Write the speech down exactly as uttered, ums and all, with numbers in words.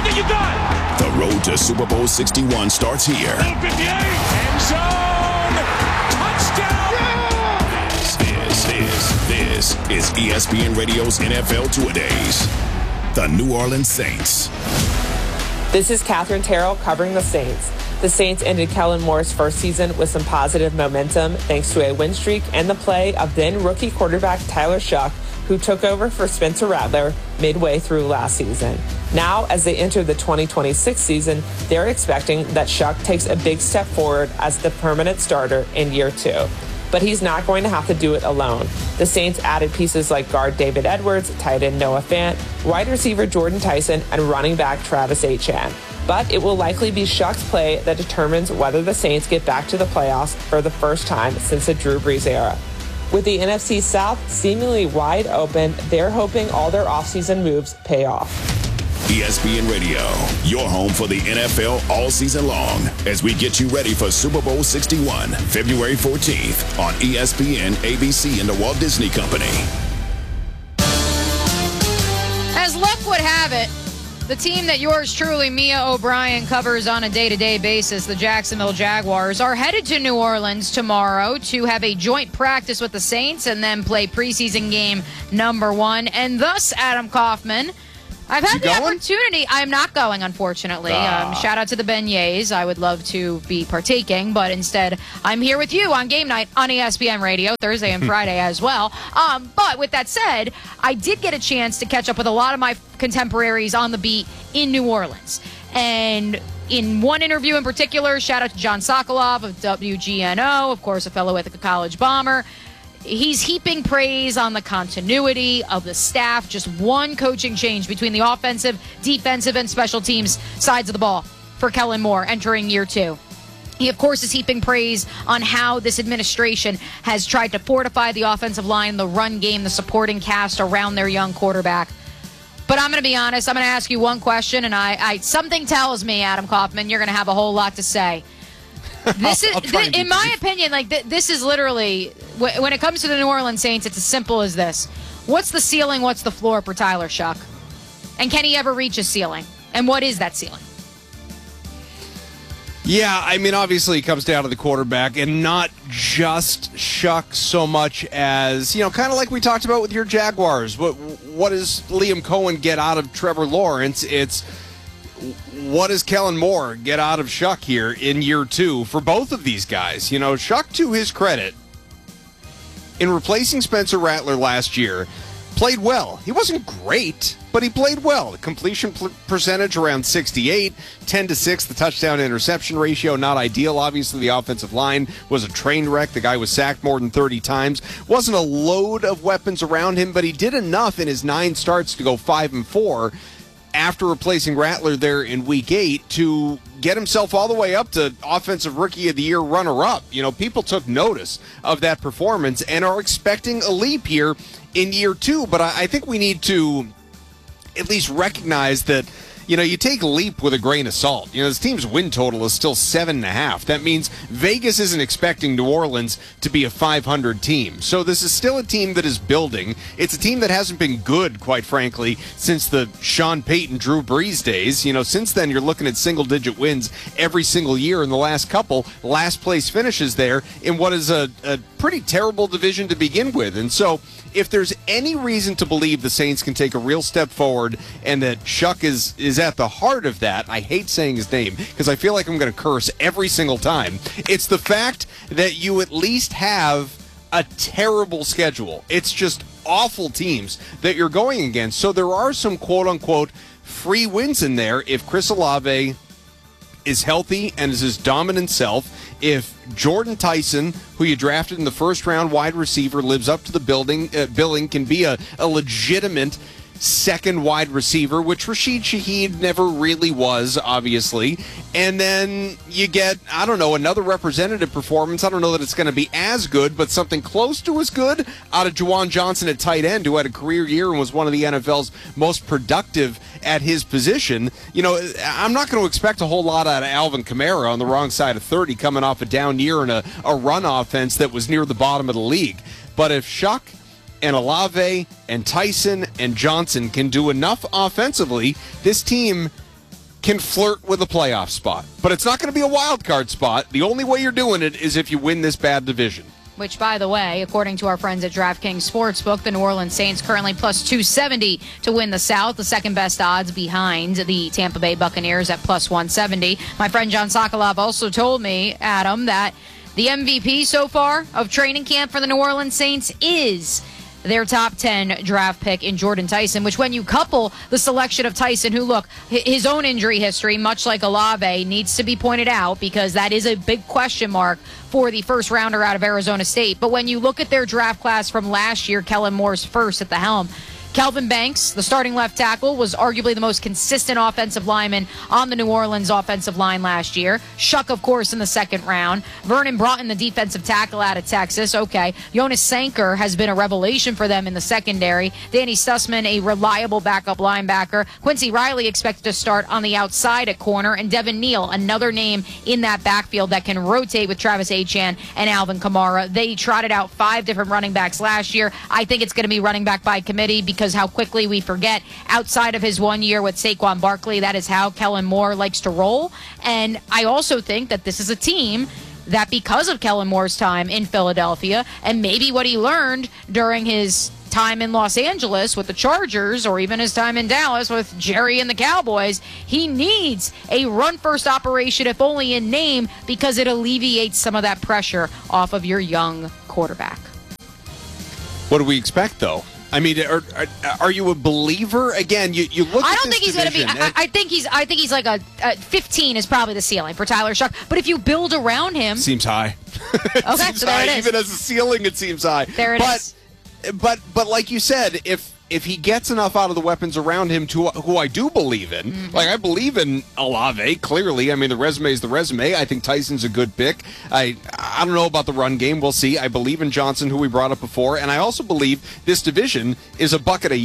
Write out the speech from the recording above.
think you're done. The road to Super Bowl sixty-one starts here. fifty-eight, end zone, touchdown. Yeah! This, this, this is E S P N Radio's N F L Two-A-Days. The New Orleans Saints. This is Catherine Terrell covering the Saints. The Saints ended Kellen Moore's first season with some positive momentum thanks to a win streak and the play of then rookie quarterback Tyler Shough, who took over for Spencer Rattler midway through last season. Now, as they enter the twenty twenty-six season, they're expecting that Shough takes a big step forward as the permanent starter in year two. But he's not going to have to do it alone. The Saints added pieces like guard David Edwards, tight end Noah Fant, wide receiver Jordan Tyson, and running back Travis Etienne. But it will likely be Shough's play that determines whether the Saints get back to the playoffs for the first time since the Drew Brees era. With the N F C South seemingly wide open, they're hoping all their offseason moves pay off. E S P N Radio, your home for the N F L all season long, as we get you ready for Super Bowl sixty-one, February fourteenth on E S P N, A B C, and the Walt Disney Company. As luck would have it, the team that yours truly, Mia O'Brien, covers on a day-to-day basis, the Jacksonville Jaguars, are headed to New Orleans tomorrow to have a joint practice with the Saints and then play preseason game number one. And thus, Adam Kaufman, I've had you the going? opportunity. I'm not going, unfortunately. Ah. Um, shout out to the beignets. I would love to be partaking, but instead, I'm here with you on game night on E S P N Radio, Thursday and Friday as well. Um, but with that said, I did get a chance to catch up with a lot of my contemporaries on the beat in New Orleans. And in one interview in particular, shout out to John Sokolov of W G N O, of course, a fellow Ithaca College Bomber. He's heaping praise on the continuity of the staff. Just one coaching change between the offensive, defensive, and special teams sides of the ball for Kellen Moore entering year two. He, of course, is heaping praise on how this administration has tried to fortify the offensive line, the run game, the supporting cast around their young quarterback. But I'm going to be honest. I'm going to ask you one question, and I, I something tells me, Adam Kaufman, you're going to have a whole lot to say. This is, th- in my opinion, like th- this is literally, w- when it comes to the New Orleans Saints, it's as simple as this. What's the ceiling? What's the floor for Tyler Shough? And can he ever reach a ceiling? And what is that ceiling? Yeah, I mean, obviously it comes down to the quarterback, and not just Shough so much as, you know, kind of like we talked about with your Jaguars. What, what does Liam Cohen get out of Trevor Lawrence? It's what does Kellen Moore get out of Shough here in year two for both of these guys? You know, Shough, to his credit, in replacing Spencer Rattler last year, played well. He wasn't great, but he played well. The completion pl- percentage around sixty-eight, ten to six, the touchdown interception ratio, not ideal. Obviously, the offensive line was a train wreck. The guy was sacked more than thirty times. Wasn't a load of weapons around him, but he did enough in his nine starts to go five and four. After replacing Rattler there in week eight to get himself all the way up to Offensive Rookie of the Year runner-up. You know, people took notice of that performance and are expecting a leap here in year two. But I, I think we need to at least recognize that, you know, you take leap with a grain of salt. You know, this team's win total is still seven and a half. That means Vegas isn't expecting New Orleans to be a five hundred team. So this is still a team that is building. It's a team that hasn't been good, quite frankly, since the Sean Payton, Drew Brees days. You know, since then you're looking at single-digit wins every single year in the last couple. Last place finishes there in what is a, a pretty terrible division to begin with. And so if there's any reason to believe the Saints can take a real step forward and that Shough is, is at the heart of that, I hate saying his name because I feel like I'm going to curse every single time. It's the fact that you at least have a terrible schedule. It's just awful teams that you're going against. So there are some quote-unquote free wins in there if Chris Olave is healthy and is his dominant self. If Jordan Tyson, who you drafted in the first round wide receiver, lives up to the building uh, billing, can be a, a legitimate second wide receiver, which Rashid Shaheed never really was, obviously. And then you get, I don't know, another representative performance. I don't know that it's going to be as good, but something close to as good out of Juwan Johnson at tight end, who had a career year and was one of the N F L's most productive at his position. You know, I'm not going to expect a whole lot out of Alvin Kamara on the wrong side of thirty, coming off a down year and a, a run offense that was near the bottom of the league. But if Shough and Olave and Tyson and Johnson can do enough offensively, this team can flirt with a playoff spot. But it's not going to be a wild card spot. The only way you're doing it is if you win this bad division. Which, by the way, according to our friends at DraftKings Sportsbook, the New Orleans Saints currently plus two seventy to win the South, the second best odds behind the Tampa Bay Buccaneers at plus one seventy. My friend John Sokolov also told me, Adam, that the M V P so far of training camp for the New Orleans Saints is their top ten draft pick in Jordan Tyson, which when you couple the selection of Tyson, who, look, his own injury history, much like Olave, needs to be pointed out because that is a big question mark for the first rounder out of Arizona State. But when you look at their draft class from last year, Kellen Moore's first at the helm, Kelvin Banks, the starting left tackle, was arguably the most consistent offensive lineman on the New Orleans offensive line last year. Shuck, of course, in the second round. Vernon Broughton, the defensive tackle out of Texas. Okay. Jonas Sanker has been a revelation for them in the secondary. Danny Sussman, a reliable backup linebacker. Quincy Riley expected to start on the outside at corner. And Devin Neal, another name in that backfield that can rotate with Travis Achan and Alvin Kamara. They trotted out five different running backs last year. I think it's going to be running back by committee because Because how quickly we forget, outside of his one year with Saquon Barkley, that is how Kellen Moore likes to roll. And I also think that this is a team that, because of Kellen Moore's time in Philadelphia and maybe what he learned during his time in Los Angeles with the Chargers, or even his time in Dallas with Jerry and the Cowboys, he needs a run-first operation, if only in name, because it alleviates some of that pressure off of your young quarterback. What do we expect, though? I mean, are, are, are you a believer? Again, you, you look I at don't this think he's going to be. I, I think he's. I think he's like a, a fifteen is probably the ceiling for Tyler Shuck. But if you build around him, seems high. Okay, seems so there high. it is. Even as a ceiling, it seems high. There it but, is. But but like you said, if if he gets enough out of the weapons around him, to who I do believe in, mm-hmm. like I believe in Olave. Clearly, I mean the resume is the resume. I think Tyson's a good pick. I I don't know about the run game. We'll see. I believe in Johnson, who we brought up before, and I also believe this division is a bucket of